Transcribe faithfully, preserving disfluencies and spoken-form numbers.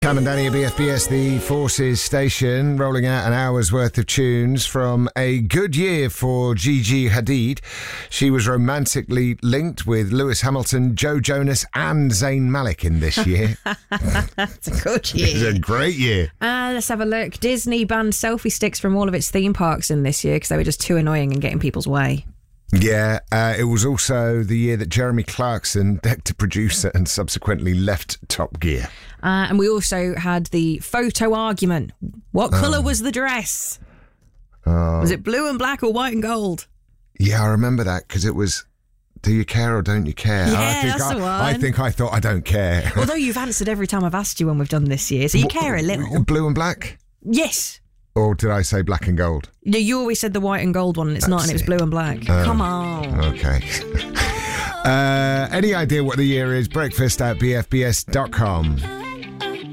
Sam and Danny at B F B S, the Forces station, rolling out an hour's worth of tunes from a good year for Gigi Hadid. She was romantically linked with Lewis Hamilton, Joe Jonas and Zayn Malik in this year. That's a good year. It's a great year. Uh, let's have a look. Disney banned selfie sticks from all of its theme parks in this year because they were just too annoying and getting people's way. Yeah, uh, it was also the year that Jeremy Clarkson decked a producer and subsequently left Top Gear. Uh, and we also had the photo argument. What colour Oh. was the dress? Oh. Was it blue and black or white and gold? Yeah, I remember that because it was, do you care or don't you care? Yeah, I think that's I, the one. I think I thought I don't care. Although you've answered every time I've asked you when we've done this year, so you care a little. Blue and black? Yes. Or did I say black and gold? No, you always said the white and gold one, and it's That's not, and it was it. blue and black. Oh. Come on. Okay. uh, any idea what the year is? Breakfast at b f b s dot com.